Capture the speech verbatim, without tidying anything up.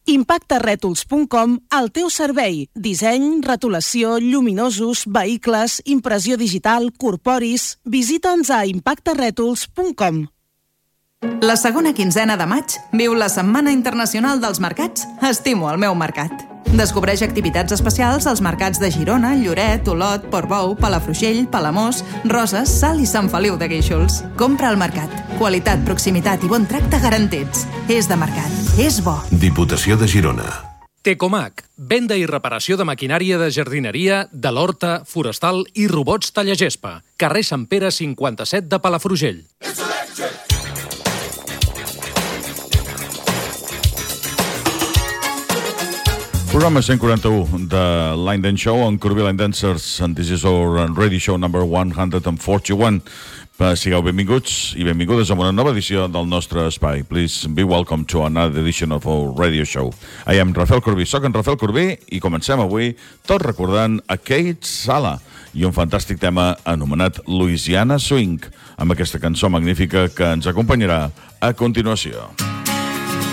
impacte rètols punt com, al teu servei. Disseny, retolació, lluminosos, vehicles, impressió digital, corporis... Visita'ns a impacte rètols punt com. La segona quinzena de maig viu la Setmana Internacional dels Mercats Estimo el meu mercat. Descobreix activitats especials als mercats de Girona, Lloret, Olot, Portbou, Palafrugell, Palamós, Roses, Salt i Sant Feliu de Guíxols. Compra al mercat. Qualitat, proximitat i bon tracte garantits. És de mercat. És bo. Diputació de Girona. Tecomac, venda i reparació de maquinària de jardineria, de l'horta, forestal i robots tallagespa. Carrer Sant Pere cinquanta-set de Palafrugell. Programa cent quaranta-u de Line Dance Show on Corbí Line Dancers, and this is our radio show number one hundred forty-one. Sigueu benvinguts i benvingudes a una nova edició del nostre espai. Please be welcome to another edition of our radio show. I am Rafael Corbí, soc en Rafael Corbí i comencem avui tot recordant a Kate Sala i un fantàstic tema anomenat Louisiana Swing, amb aquesta cançó magnífica que ens acompanyarà a continuació.